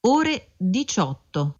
ore 18.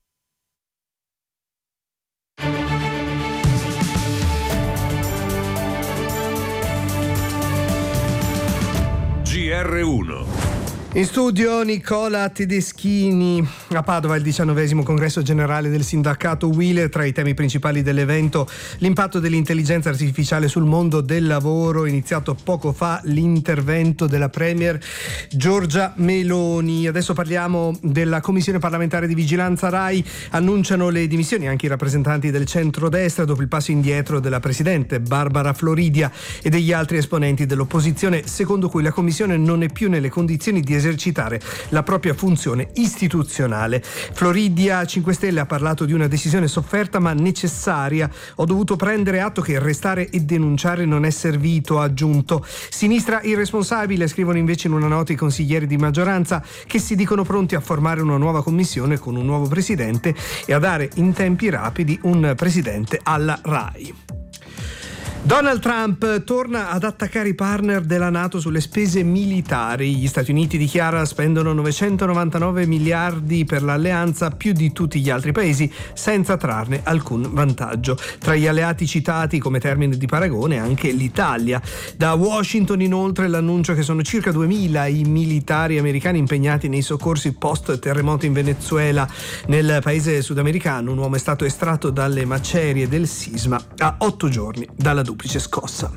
GR1. In studio Nicola Tedeschini. A Padova il 19° congresso generale del sindacato UIL. Tra i temi principali dell'evento l'impatto dell'intelligenza artificiale sul mondo del lavoro. Iniziato poco fa l'intervento della premier Giorgia Meloni. Adesso parliamo della commissione parlamentare di vigilanza RAI. Annunciano le dimissioni anche i rappresentanti del centrodestra dopo il passo indietro della presidente Barbara Floridia e degli altri esponenti dell'opposizione, secondo cui la commissione non è più nelle condizioni di esercitare la propria funzione istituzionale. Floridia 5 Stelle ha parlato di una decisione sofferta ma necessaria. Ho dovuto prendere atto che restare e denunciare non è servito, ha aggiunto. Sinistra irresponsabile, scrivono invece in una nota i consiglieri di maggioranza, che si dicono pronti a formare una nuova commissione con un nuovo presidente e a dare in tempi rapidi un presidente alla RAI. Donald Trump torna ad attaccare i partner della NATO sulle spese militari. Gli Stati Uniti, dichiara, spendono 999 miliardi per l'alleanza, più di tutti gli altri paesi, senza trarne alcun vantaggio. Tra gli alleati citati come termine di paragone anche l'Italia. Da Washington inoltre l'annuncio che sono circa 2000 i militari americani impegnati nei soccorsi post terremoto in Venezuela. Nel paese sudamericano un uomo è stato estratto dalle macerie del sisma a 8 giorni dalla duplice scossa.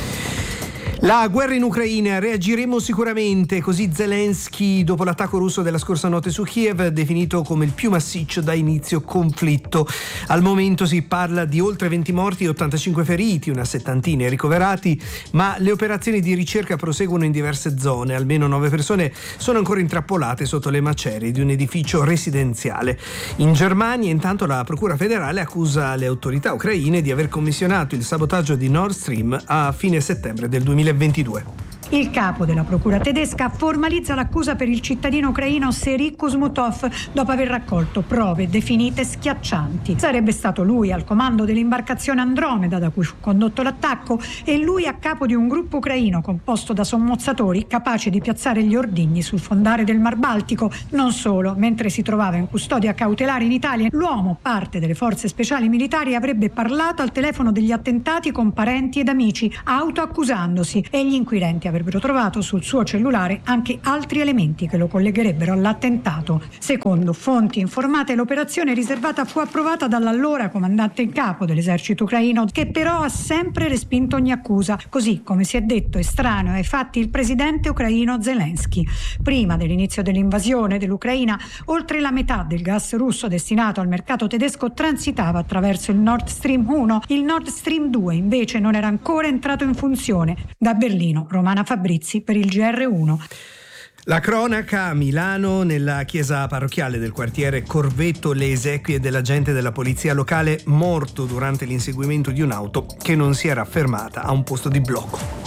La guerra in Ucraina, reagiremo sicuramente, così Zelensky dopo l'attacco russo della scorsa notte su Kiev, definito come il più massiccio da inizio conflitto. Al momento si parla di oltre 20 morti e 85 feriti, una settantina ricoverati, ma le operazioni di ricerca proseguono in diverse zone. Almeno 9 persone sono ancora intrappolate sotto le macerie di un edificio residenziale. In Germania, intanto, la Procura federale accusa le autorità ucraine di aver commissionato il sabotaggio di Nord Stream a fine settembre del 2022. Il capo della procura tedesca formalizza l'accusa per il cittadino ucraino Serhiy Kuzmutov dopo aver raccolto prove definite schiaccianti. Sarebbe stato lui al comando dell'imbarcazione Andromeda da cui fu condotto l'attacco e lui a capo di un gruppo ucraino composto da sommozzatori capaci di piazzare gli ordigni sul fondale del Mar Baltico. Non solo, mentre si trovava in custodia cautelare in Italia, l'uomo, parte delle forze speciali militari, avrebbe parlato al telefono degli attentati con parenti ed amici, autoaccusandosi, e gli inquirenti avrebbero trovato sul suo cellulare anche altri elementi che lo collegherebbero all'attentato. Secondo fonti informate, l'operazione riservata fu approvata dall'allora comandante in capo dell'esercito ucraino, che però ha sempre respinto ogni accusa, così come si è detto estraneo ai fatti il presidente ucraino Zelensky. Prima dell'inizio dell'invasione dell'Ucraina, oltre la metà del gas russo destinato al mercato tedesco transitava attraverso il Nord Stream 1. Il Nord Stream 2 invece non era ancora entrato in funzione. Da Berlino, Romana Fabrizi per il GR1. La cronaca a Milano, nella chiesa parrocchiale del quartiere Corvetto, le esequie dell'agente della polizia locale morto durante l'inseguimento di un'auto che non si era fermata a un posto di blocco.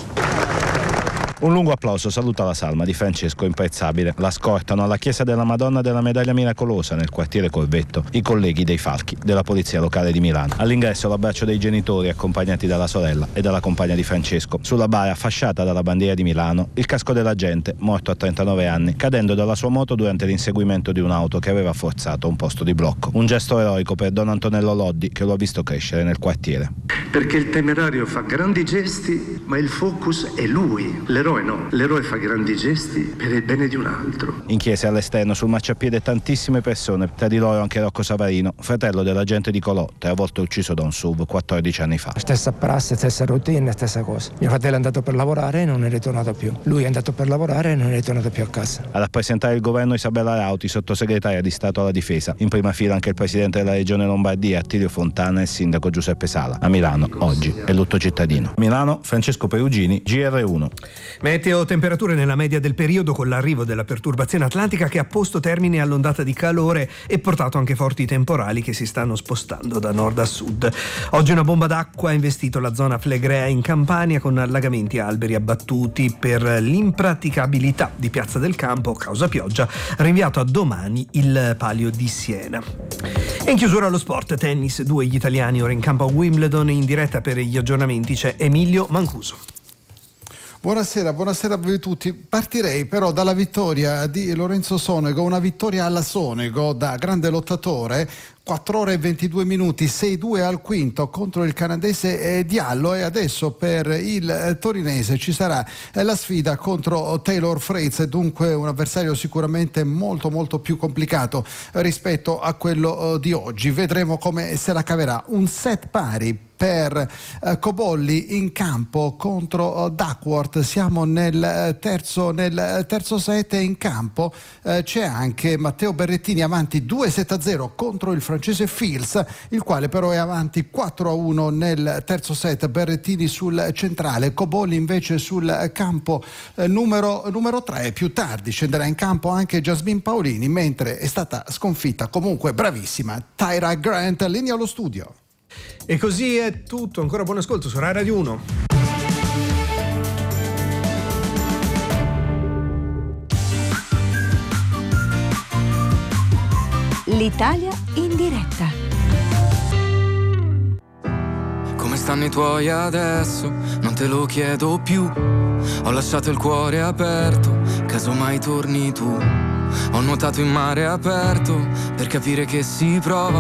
Un lungo applauso saluta la salma di Francesco Imprezzabile. La scortano alla chiesa della Madonna della Medaglia Miracolosa nel quartiere Corvetto i colleghi dei Falchi della polizia locale di Milano. All'ingresso l'abbraccio dei genitori accompagnati dalla sorella e dalla compagna di Francesco. Sulla bara fasciata dalla bandiera di Milano il casco dell'agente, morto a 39 anni, cadendo dalla sua moto durante l'inseguimento di un'auto che aveva forzato un posto di blocco. Un gesto eroico per Don Antonello Loddi, che lo ha visto crescere nel quartiere. Perché il temerario fa grandi gesti, ma il focus è lui. L'eroe no, l'eroe fa grandi gesti per il bene di un altro. In chiesa all'esterno sul marciapiede tantissime persone, tra di loro anche Rocco Savarino, fratello dell'agente di Colò, travolto e ucciso da un SUV 14 anni fa. Stessa prassi, stessa routine, stessa cosa. Mio fratello è andato per lavorare e non è ritornato più. Lui è andato per lavorare e non è ritornato più a casa. A rappresentare il governo Isabella Rauti, sottosegretaria di Stato alla Difesa. In prima fila anche il presidente della regione Lombardia, Attilio Fontana, e il sindaco Giuseppe Sala. A Milano, oggi, è lutto cittadino. Milano, Francesco Perugini, GR1. Meteo, temperature nella media del periodo, con l'arrivo della perturbazione atlantica che ha posto termine all'ondata di calore e portato anche forti temporali che si stanno spostando da nord a sud. Oggi una bomba d'acqua ha investito la zona Flegrea in Campania, con allagamenti e alberi abbattuti. Per l'impraticabilità di Piazza del Campo causa pioggia, rinviato a domani il Palio di Siena. E in chiusura allo sport, tennis, 2 gli italiani ora in campo a Wimbledon. In diretta per gli aggiornamenti c'è Emilio Mancuso. Buonasera a voi tutti. Partirei però dalla vittoria di Lorenzo Sonego, una vittoria alla Sonego da grande lottatore. 4 ore e 22 minuti, 6-2 al quinto contro il canadese Diallo, e adesso per il torinese ci sarà la sfida contro Taylor Fritz, dunque un avversario sicuramente molto molto più complicato rispetto a quello di oggi. Vedremo come se la caverà. Un set pari per Cobolli in campo contro Duckworth. Siamo nel terzo set, e in campo c'è anche Matteo Berrettini avanti 2-7-0 contro il francese Fils, il quale però è avanti 4-1 nel terzo set. Berrettini sul centrale, Cobolli invece sul campo numero 3. Più tardi scenderà in campo anche Jasmine Paolini, mentre è stata sconfitta comunque bravissima Tyra Grant. Linea allo studio. E così è tutto, ancora buon ascolto su Rai Radio 1. L'Italia in diretta. Come stanno i tuoi adesso? Non te lo chiedo più. Ho lasciato il cuore aperto, casomai torni tu. Ho nuotato in mare aperto per capire che si prova